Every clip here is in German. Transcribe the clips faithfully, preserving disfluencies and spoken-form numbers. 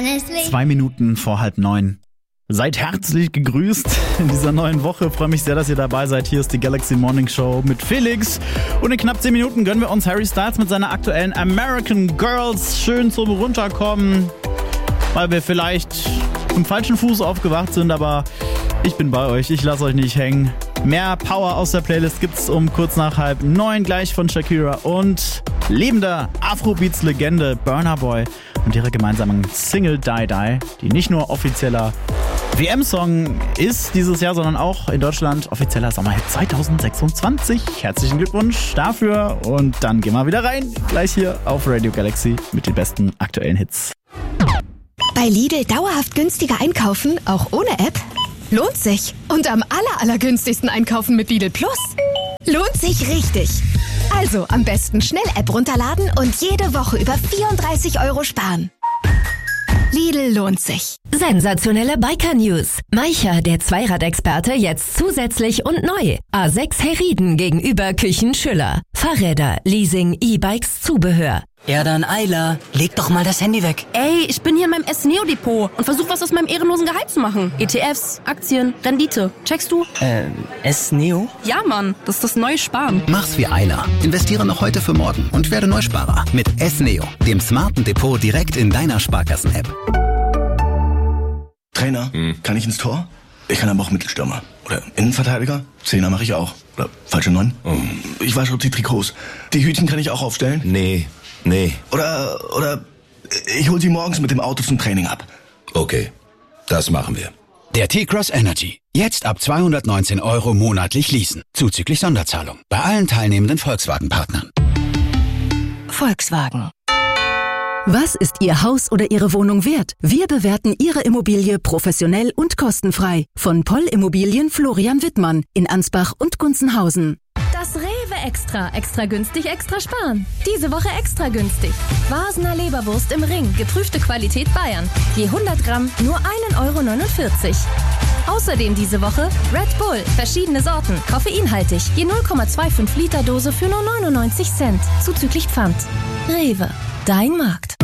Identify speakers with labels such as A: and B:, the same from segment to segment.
A: honestly.
B: Zwei Minuten vor halb neun. Seid herzlich gegrüßt in dieser neuen Woche. Freue mich sehr, dass ihr dabei seid. Hier ist die Galaxy Morning Show mit Felix. Und in knapp zehn Minuten gönnen wir uns Harry Styles mit seiner aktuellen American Girls schön zum Runterkommen, weil wir vielleicht im falschen Fuß aufgewacht sind, aber ich bin bei euch. Ich lasse euch nicht hängen. Mehr Power aus der Playlist gibt's um kurz nach halb neun gleich von Shakira und lebender Afrobeats-Legende Burna Boy und ihrer gemeinsamen Single Die Die, die nicht nur offizieller W M-Song ist dieses Jahr, sondern auch in Deutschland offizieller Sommerhit zwanzig sechsundzwanzig. Herzlichen Glückwunsch dafür und dann gehen wir wieder rein, gleich hier auf Radio Galaxy mit den besten aktuellen Hits.
C: Bei Lidl dauerhaft günstiger einkaufen, auch ohne App? Lohnt sich. Und am aller, allergünstigsten einkaufen mit Lidl Plus? Lohnt sich richtig. Also am besten schnell App runterladen und jede Woche über vierunddreißig Euro sparen. Lidl lohnt sich.
D: Sensationelle Biker-News. Maicher, der Zweiradexperte, jetzt zusätzlich und neu. A sechs Herrieden gegenüber Küchen Schüller. Fahrräder, Leasing, E-Bikes, Zubehör.
E: Ja dann, Ayla, leg doch mal das Handy weg.
F: Ey, ich bin hier in meinem S-Neo-Depot und versuch was aus meinem ehrenlosen Gehalt zu machen. E T Fs, Aktien, Rendite. Checkst du?
E: Äh, S-Neo?
F: Ja, Mann, das ist das neue Sparen.
G: Mach's wie Ayla. Investiere noch heute für morgen und werde Neusparer mit S-Neo, dem smarten Depot direkt in deiner Sparkassen-App.
H: Trainer, hm. kann ich ins Tor? Ich kann aber auch Mittelstürmer. Oder Innenverteidiger? Zehner mache ich auch. Oder falsche Neun? Oh. Ich wasche die Trikots. Die Hütchen kann ich auch aufstellen?
I: Nee, nee.
H: Oder, oder ich hol sie morgens mit dem Auto zum Training ab.
I: Okay, das machen wir.
J: Der T-Cross Energy. Jetzt ab zweihundertneunzehn Euro monatlich leasen. Zuzüglich Sonderzahlung. Bei allen teilnehmenden Volkswagen-Partnern.
D: Volkswagen. Was ist Ihr Haus oder Ihre Wohnung wert? Wir bewerten Ihre Immobilie professionell und kostenfrei. Von Poll Immobilien Florian Wittmann in Ansbach und Gunzenhausen.
K: Das Rewe Extra. Extra günstig, extra sparen. Diese Woche extra günstig. Vasener Leberwurst im Ring. Geprüfte Qualität Bayern. Je hundert Gramm nur ein Euro neunundvierzig. Außerdem diese Woche Red Bull. Verschiedene Sorten. Koffeinhaltig. Je null Komma fünfundzwanzig Liter Dose für nur neunundneunzig Cent. Zuzüglich Pfand. Rewe. Dein Markt.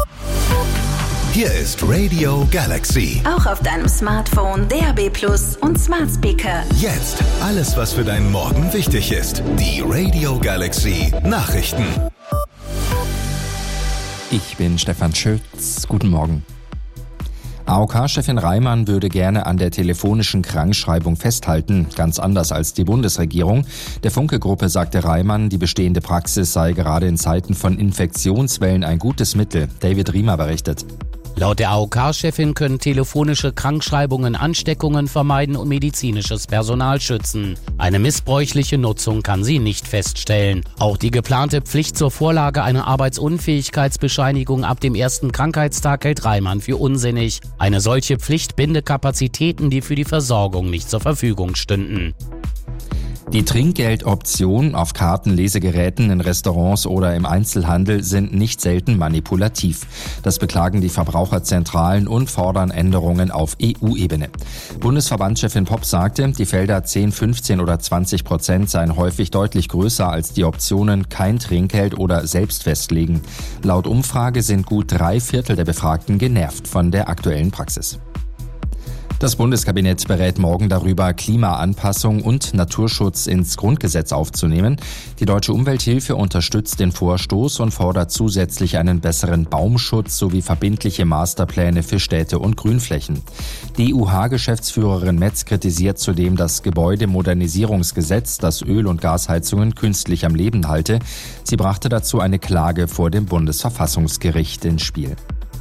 L: Hier ist Radio Galaxy.
M: Auch auf deinem Smartphone, D A B Plus und Smart Speaker.
L: Jetzt alles, was für deinen Morgen wichtig ist. Die Radio Galaxy Nachrichten.
N: Ich bin Stefan Schütz. Guten Morgen. A O K-Chefin Reimann würde gerne an der telefonischen Krankschreibung festhalten, ganz anders als die Bundesregierung. Der Funke-Gruppe sagte Reimann, die bestehende Praxis sei gerade in Zeiten von Infektionswellen ein gutes Mittel. David Riemer berichtet.
O: Laut der A O K-Chefin können telefonische Krankschreibungen Ansteckungen vermeiden und medizinisches Personal schützen. Eine missbräuchliche Nutzung kann sie nicht feststellen. Auch die geplante Pflicht zur Vorlage einer Arbeitsunfähigkeitsbescheinigung ab dem ersten Krankheitstag hält Reimann für unsinnig. Eine solche Pflicht binde Kapazitäten, die für die Versorgung nicht zur Verfügung stünden.
N: Die Trinkgeldoptionen auf Karten, Lesegeräten in Restaurants oder im Einzelhandel sind nicht selten manipulativ. Das beklagen die Verbraucherzentralen und fordern Änderungen auf E U-Ebene. Bundesverbandschefin Popp sagte, die Felder zehn, fünfzehn oder zwanzig Prozent seien häufig deutlich größer als die Optionen kein Trinkgeld oder selbst festlegen. Laut Umfrage sind gut drei Viertel der Befragten genervt von der aktuellen Praxis. Das Bundeskabinett berät morgen darüber, Klimaanpassung und Naturschutz ins Grundgesetz aufzunehmen. Die Deutsche Umwelthilfe unterstützt den Vorstoß und fordert zusätzlich einen besseren Baumschutz sowie verbindliche Masterpläne für Städte und Grünflächen. Die E U H-Geschäftsführerin Metz kritisiert zudem das Gebäudemodernisierungsgesetz, das Öl- und Gasheizungen künstlich am Leben halte. Sie brachte dazu eine Klage vor dem Bundesverfassungsgericht ins Spiel.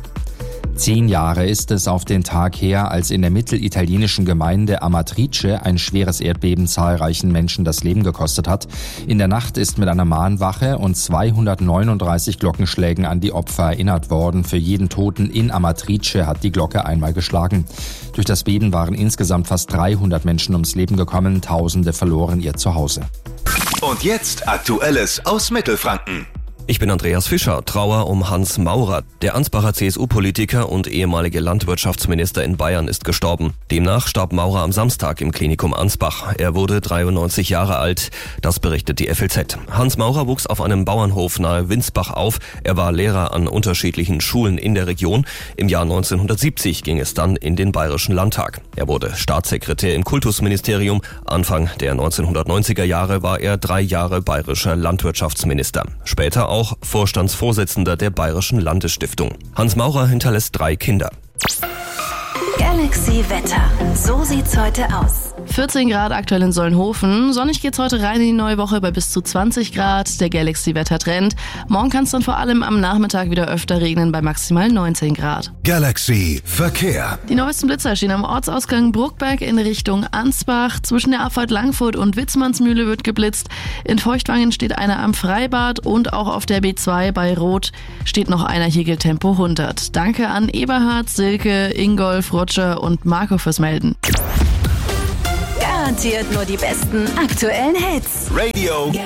N: Zehn Jahre ist es auf den Tag her, als in der mittelitalienischen Gemeinde Amatrice ein schweres Erdbeben zahlreichen Menschen das Leben gekostet hat. In der Nacht ist mit einer Mahnwache und zweihundertneununddreißig Glockenschlägen an die Opfer erinnert worden. Für jeden Toten in Amatrice hat die Glocke einmal geschlagen. Durch das Beben waren insgesamt fast dreihundert Menschen ums Leben gekommen, Tausende verloren ihr Zuhause.
L: Und jetzt Aktuelles aus Mittelfranken.
A: Ich bin Andreas Fischer. Trauer um Hans Maurer. Der Ansbacher C S U-Politiker und ehemalige Landwirtschaftsminister in Bayern ist gestorben. Demnach starb Maurer am Samstag im Klinikum Ansbach. Er wurde dreiundneunzig Jahre alt. Das berichtet die F A Z. Hans Maurer wuchs auf einem Bauernhof nahe Winsbach auf. Er war Lehrer an unterschiedlichen Schulen in der Region. Im Jahr neunzehnhundertsiebzig ging es dann in den Bayerischen Landtag. Er wurde Staatssekretär im Kultusministerium. Anfang der neunzehnhundertneunziger Jahre war er drei Jahre bayerischer Landwirtschaftsminister. Später auch Vorstandsvorsitzender der Bayerischen Landesstiftung. Hans Maurer hinterlässt drei Kinder.
M: Galaxy Wetter. So sieht's heute aus.
P: vierzehn Grad aktuell in Solnhofen. Sonnig geht's heute rein in die neue Woche bei bis zu zwanzig Grad. Der Galaxy-Wetter-Trend. Morgen kann es dann vor allem am Nachmittag wieder öfter regnen bei maximal neunzehn Grad.
L: Galaxy Verkehr.
P: Die neuesten Blitzer stehen am Ortsausgang Bruckberg in Richtung Ansbach. Zwischen der Abfahrt Langfurt und Witzmannsmühle wird geblitzt. In Feuchtwangen steht einer am Freibad und auch auf der B zwei bei Rot steht noch einer. Hier gilt Tempo hundert. Danke an Eberhard, Silke, Ingolf, Roger und Marco fürs Melden.
M: Garantiert nur die besten aktuellen Hits.
L: Radio